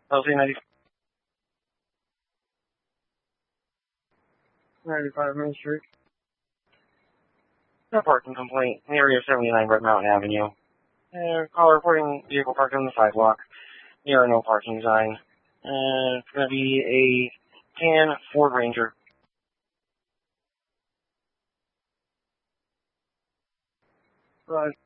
LC 95 Main Street. No parking complaint. In the area of 79 Red Mountain Avenue. Caller reporting vehicle parked on the sidewalk. Near a no parking sign. It's going to be a tan Ford Ranger. Right.